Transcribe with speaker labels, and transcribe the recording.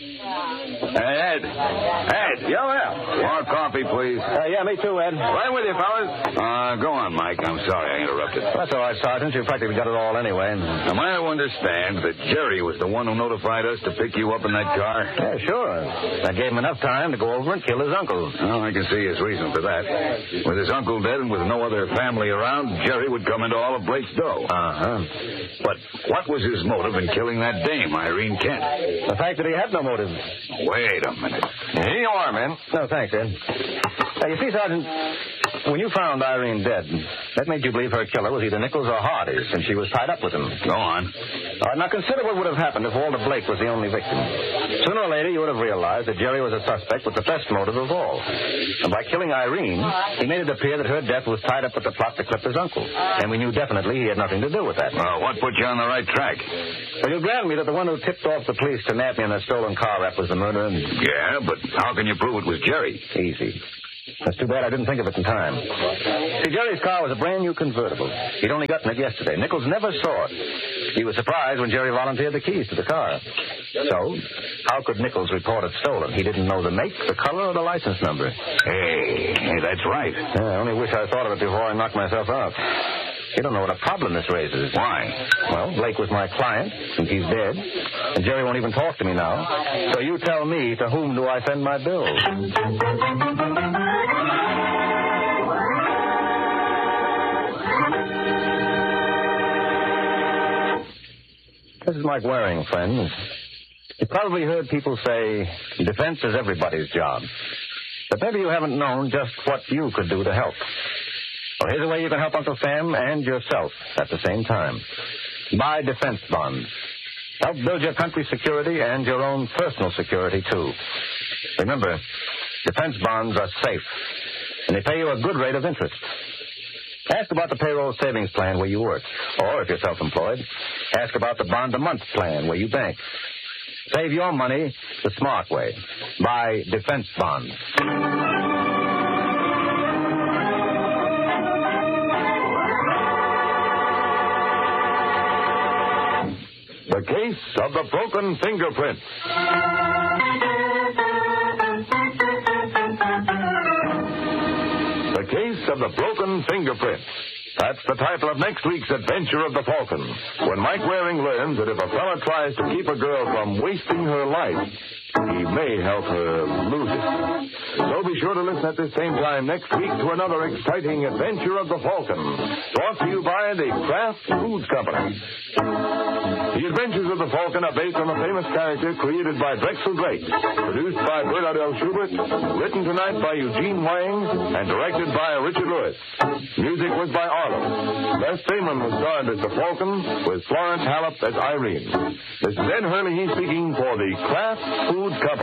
Speaker 1: Ed.
Speaker 2: Yeah, well.
Speaker 1: More coffee, please.
Speaker 2: Yeah, me too, Ed.
Speaker 1: Right with you, fellas. Go on, Mike. I'm sorry I interrupted.
Speaker 2: That's all right, Sergeant. You practically got it all anyway.
Speaker 1: Am I to understand that Jerry was the one who notified us to pick you up in that car?
Speaker 2: Yeah, sure. I gave him enough time to go over and kill his uncle.
Speaker 1: Well, I can see his reason for that. With his uncle dead and with no other family around, Jerry would come into all of Blake's dough. But what was his motive in killing that dame, Irene Kent?
Speaker 2: The fact that he had no motive.
Speaker 1: Wait a minute.
Speaker 2: Here you are, man. No, thanks, Ed. You see, Sergeant, when you found Irene dead, that made you believe her killer was either Nichols or Hardy, since she was tied up with him.
Speaker 1: Go on.
Speaker 2: All right, now consider what would have happened if Walter Blake was the only victim. Sooner or later, you would have realized that Jerry was a suspect with the best motive of all. And by killing Irene, he made it appear that her death was tied up with the plot to clip his uncle. And we knew definitely he had nothing to do with that.
Speaker 1: Well, what put you on the right track?
Speaker 2: Well, you'll grant me that the one who tipped off the police to nab me in a stolen car wrap was the murderer.
Speaker 1: Yeah, but how can you prove it was Jerry?
Speaker 2: Easy. That's too bad I didn't think of it in time. See, Jerry's car was a brand-new convertible. He'd only gotten it yesterday. Nichols never saw it. He was surprised when Jerry volunteered the keys to the car. So, how could Nichols report it stolen? He didn't know the make, the color, or the license number.
Speaker 1: Hey, that's right.
Speaker 2: Yeah, I only wish I thought of it before I knocked myself out. You don't know what a problem this raises.
Speaker 1: Why?
Speaker 2: Well, Blake was my client, and he's dead. And Jerry won't even talk to me now. So you tell me, to whom do I send my bills? This is Mike Waring, friends. You probably heard people say, defense is everybody's job. But maybe you haven't known just what you could do to help. Well, here's a way you can help Uncle Sam and yourself at the same time. Buy defense bonds. Help build your country's security and your own personal security, too. Remember, defense bonds are safe, and they pay you a good rate of interest. Ask about the payroll savings plan where you work. Or, if you're self-employed, ask about the bond-a-month plan where you bank. Save your money the smart way. Buy defense bonds.
Speaker 3: The case of the broken fingerprint. The case of the broken fingerprint. That's the title of next week's adventure of the Falcon, when Mike Waring learns that if a fella tries to keep a girl from wasting her life, he may help her lose it. So be sure to listen at the same time next week to another exciting adventure of the Falcon, brought to you by the Kraft Foods Company. The Adventures of the Falcon are based on a famous character created by Drexel Drake, produced by Bernard L. Schubert, written tonight by Eugene Wang, and directed by Richard Lewis. Music was by Arlo. Les Freeman was starred as the Falcon, with Florence Hallepp as Irene. This is Ed Hurley speaking for the Kraft Foods Company.